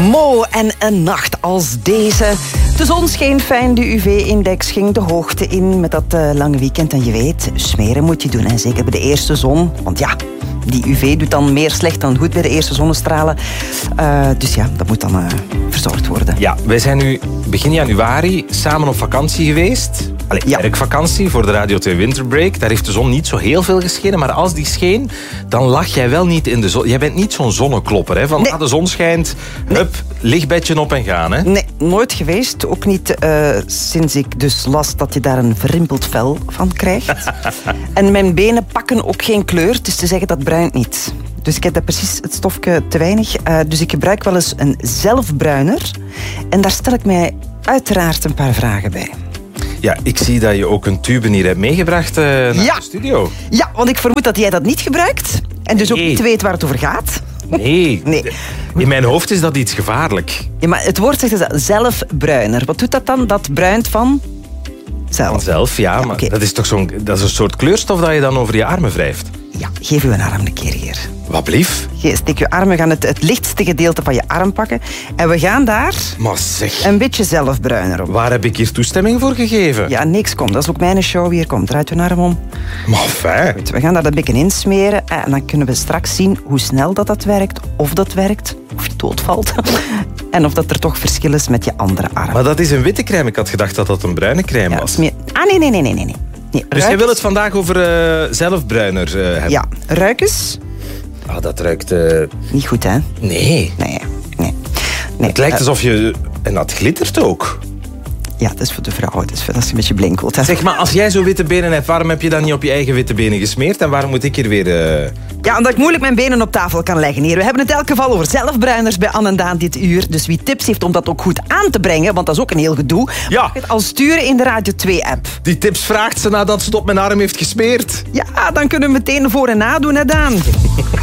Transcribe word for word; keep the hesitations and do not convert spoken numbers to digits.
Mo en een nacht als deze. De zon scheen fijn, de U V-index ging de hoogte in met dat uh, lange weekend. En je weet, smeren moet je doen. En zeker bij de eerste zon. Want ja, die U V doet dan meer slecht dan goed bij de eerste zonnestralen. Uh, dus ja, dat moet dan uh, verzorgd worden. Ja, wij zijn nu begin januari samen op vakantie geweest. Allee, ja. Werkvakantie voor de Radio twee Winterbreak. Daar heeft de zon niet zo heel veel geschenen. Maar als die scheen, dan lag jij wel niet in de zon. Jij bent niet zo'n zonneklopper, hè? Van, nee. ah, de zon schijnt, nee. Hup, lichtbedje op en gaan, hè? Nee, nooit geweest. Ook niet uh, sinds ik dus las dat je daar een verrimpeld vel van krijgt. En mijn benen pakken ook geen kleur. Het is te zeggen, dat bruint niet. Dus ik heb daar precies het stofje te weinig. Uh, dus ik gebruik wel eens een zelfbruiner. En daar stel ik mij uiteraard een paar vragen bij. Ja, ik zie dat je ook een tube hier hebt meegebracht uh, naar ja. de studio. Ja, want ik vermoed dat jij dat niet gebruikt. En dus nee. ook niet weet waar het over gaat. Nee. nee. In mijn hoofd is dat iets gevaarlijk. Ja, maar het woord zegt dus zelfbruiner. Wat doet dat dan? Dat bruint van zelf. Vanzelf, ja. ja maar okay. dat is toch zo'n, dat is een soort kleurstof dat je dan over je armen wrijft. Ja, geef uw arm een keer hier. Wat blief? Steek je arm, we gaan het, het lichtste gedeelte van je arm pakken. En we gaan daar maar zeg. een beetje zelfbruiner op. Waar heb ik hier toestemming voor gegeven? Ja, niks, kom. Dat is ook mijn show. Hier, kom, draait uw arm om. Maar fijn. Goed, we gaan daar een beetje insmeren. En dan kunnen we straks zien hoe snel dat, dat werkt. Of dat werkt. Of je doodvalt. En of dat er toch verschil is met je andere arm. Maar dat is een witte crème. Ik had gedacht dat dat een bruine crème ja, was. Meer... Ah, nee, nee, nee, nee, nee. nee dus jij wil het vandaag over uh, zelfbruiner uh, hebben? Ja, ruik eens. Ah, dat ruikt... Uh... Niet goed, hè? Nee. Nee, nee. nee. Het lijkt uh, alsof je... En dat glittert ook. Ja, dat is voor de vrouw. Dat is voor als je een beetje blinkelt. Hè. Zeg maar, als jij zo witte benen hebt, waarom heb je dan niet op je eigen witte benen gesmeerd? En waarom moet ik hier weer... Uh... Ja, omdat ik moeilijk mijn benen op tafel kan leggen hier. We hebben het in elk geval over zelfbruiners bij Anne en Daan dit uur. Dus wie tips heeft om dat ook goed aan te brengen, want dat is ook een heel gedoe, ja. mag het al sturen in de Radio twee app. Die tips vraagt ze nadat ze het op mijn arm heeft gesmeerd. Ja, dan kunnen we meteen voor en na doen, hè Daan?